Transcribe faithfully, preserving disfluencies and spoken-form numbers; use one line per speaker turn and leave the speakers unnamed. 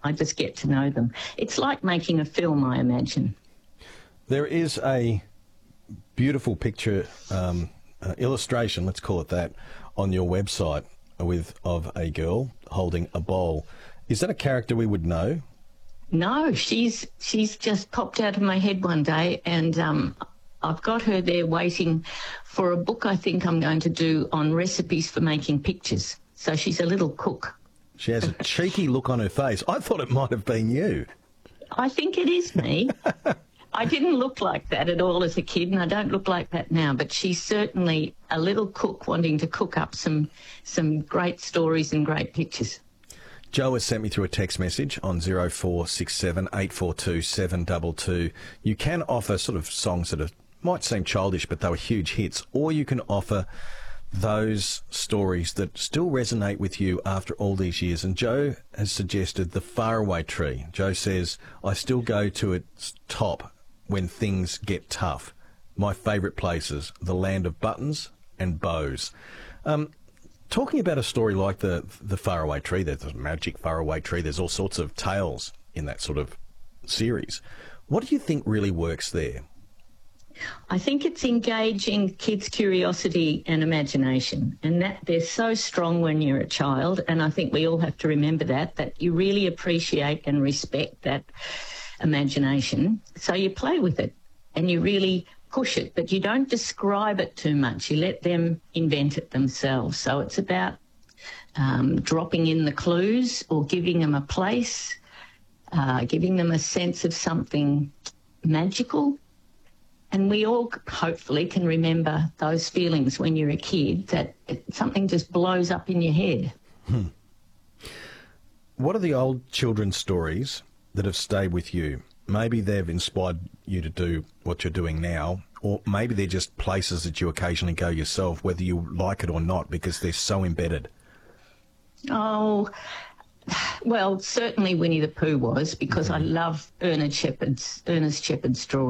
I just get to know them. It's like making a film, I imagine.
There is a beautiful picture, um, uh, illustration, let's call it that, on your website with of a girl holding a bowl. Is that a character we would know?
No, she's she's just popped out of my head one day, and um, I've got her there waiting for a book I think I'm going to do on recipes for making pictures. So she's a little cook.
She has a cheeky look on her face. I thought it might have been you.
I think it is me. I didn't look like that at all as a kid, and I don't look like that now, but she's certainly a little cook wanting to cook up some some great stories and great pictures.
Joe has sent me through a text message on zero four six seven eight four two seven two two. You can offer sort of songs that are, might seem childish, but they were huge hits, or you can offer those stories that still resonate with you after all these years. And Joe has suggested The Faraway Tree. Joe says, I still go to its top when things get tough. My favourite places, the land of buttons and bows. Um, talking about a story like the the Faraway Tree, there's a magic faraway tree, there's all sorts of tales in that sort of series. What do you think really works there?
I think it's engaging kids' curiosity and imagination, and that they're so strong when you're a child, and I think we all have to remember that, that you really appreciate and respect that imagination. So you play with it and you really push it, but you don't describe it too much. You let them invent it themselves. So it's about um, dropping in the clues or giving them a place, uh, giving them a sense of something magical. And we all hopefully can remember those feelings when you're a kid, that it, something just blows up in your head.
Hmm. What are the old children's stories that have stayed with you? Maybe they've inspired you to do what you're doing now, or maybe they're just places that you occasionally go yourself, whether you like it or not, because they're so embedded.
Oh, well, certainly Winnie the Pooh was, because I love Ernest Shepard's, Ernest Shepard's story.